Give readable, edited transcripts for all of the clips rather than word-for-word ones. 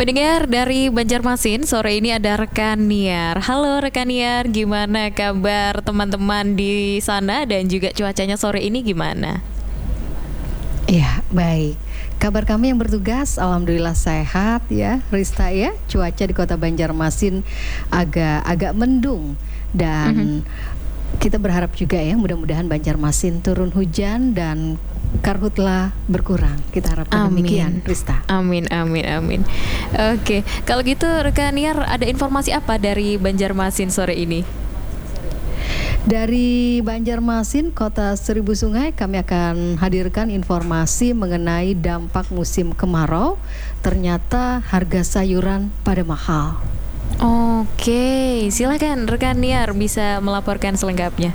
Pendengar dari Banjarmasin, sore ini ada rekan Niar. Halo rekan Niar, gimana kabar teman-teman di sana dan juga cuacanya sore ini gimana? Ya, baik. Kabar kami yang bertugas, alhamdulillah sehat ya, Rista ya. Cuaca di Kota Banjarmasin agak mendung Mhm. dan kita berharap juga ya, mudah-mudahan Banjarmasin turun hujan dan karhutla berkurang. Kita harapkan demikian, Amin. Rista. Amin, amin, amin. Oke, kalau gitu rekan Niar ada informasi apa dari Banjarmasin sore ini? Dari Banjarmasin, Kota Seribu Sungai, kami akan hadirkan informasi mengenai dampak musim kemarau. Ternyata harga sayuran pada mahal. Oke, silakan rekan Niar bisa melaporkan selengkapnya.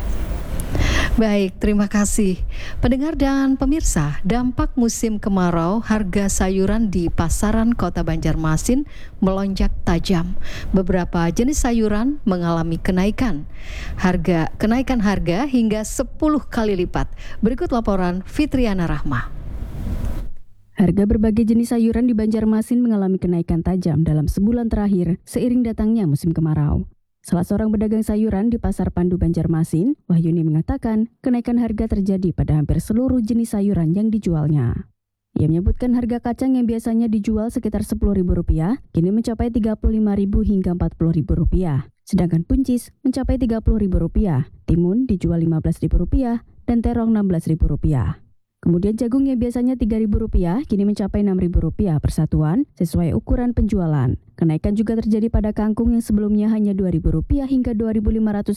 Baik, terima kasih. Pendengar dan pemirsa, dampak musim kemarau, harga sayuran di pasaran Kota Banjarmasin melonjak tajam. Beberapa jenis sayuran mengalami kenaikan harga hingga 10 kali lipat. Berikut laporan Fitriana Rahma. Harga berbagai jenis sayuran di Banjarmasin mengalami kenaikan tajam dalam sebulan terakhir seiring datangnya musim kemarau. Salah seorang pedagang sayuran di Pasar Pandu Banjarmasin, Wahyuni mengatakan kenaikan harga terjadi pada hampir seluruh jenis sayuran yang dijualnya. Ia menyebutkan harga kacang yang biasanya dijual sekitar Rp10.000 kini mencapai Rp35.000 hingga Rp40.000. Sedangkan buncis mencapai Rp30.000, timun dijual Rp15.000 dan terong Rp16.000. Kemudian jagung yang biasanya Rp3.000 kini mencapai Rp6.000 per satuan sesuai ukuran penjualan. Kenaikan juga terjadi pada kangkung yang sebelumnya hanya Rp2.000 hingga Rp2.500